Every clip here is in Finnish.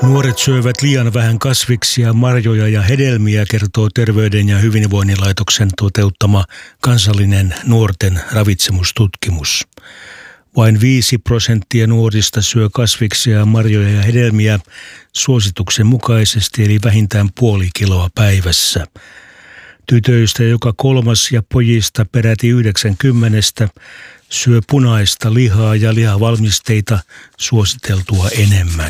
Nuoret syövät liian vähän kasviksia, marjoja ja hedelmiä, kertoo Terveyden ja hyvinvoinnin laitoksen toteuttama kansallinen nuorten ravitsemustutkimus. Vain 5% nuorista syö kasviksia, marjoja ja hedelmiä suosituksen mukaisesti, eli vähintään puoli kiloa päivässä. Tytöistä joka kolmas ja pojista peräti 90 syö punaista lihaa ja lihavalmisteita suositeltua enemmän.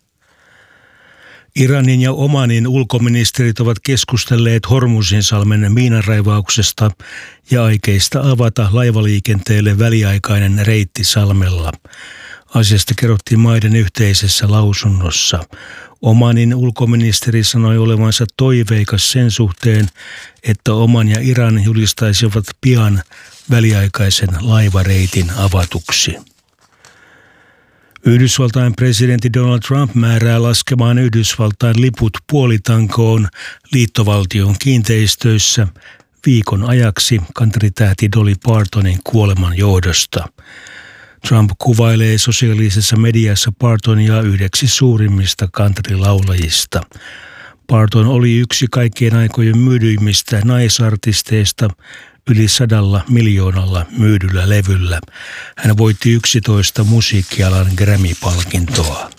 Iranin ja Omanin ulkoministerit ovat keskustelleet Hormuzinsalmen miinanraivauksesta ja aikeista avata laivaliikenteelle väliaikainen reitti salmella. Asiasta kerrottiin maiden yhteisessä lausunnossa. Omanin ulkoministeri sanoi olevansa toiveikas sen suhteen, että Oman ja Iran julistaisivat pian väliaikaisen laivareitin avatuksi. Yhdysvaltain presidentti Donald Trump määrää laskemaan Yhdysvaltain liput puolitankoon liittovaltion kiinteistöissä viikon ajaksi kantritähti Dolly Partonin kuoleman johdosta. Trump kuvailee sosiaalisessa mediassa Partonia yhdeksi suurimmista countrylaulajista. Parton oli yksi kaikkien aikojen myydyimmistä naisartisteista yli 100 miljoonalla myydyllä levyllä. Hän voitti 11 musiikkialan Grammy-palkintoa.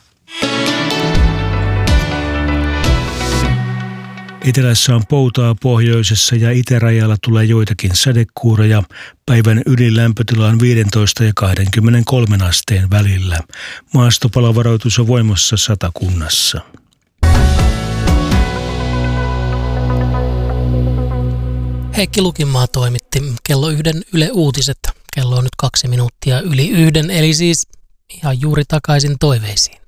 Etelässä on poutaa, pohjoisessa ja itärajalla tulee joitakin sadekuuroja. Päivän ylin lämpötila on 15 ja 23 asteen välillä. Maastopalovaroitus on voimassa Satakunnassa. Heikki Lukinmaa toimitti kello 1 Yle Uutiset. Kello on nyt 2 minuuttia yli 1, eli siis ihan juuri takaisin toiveisiin.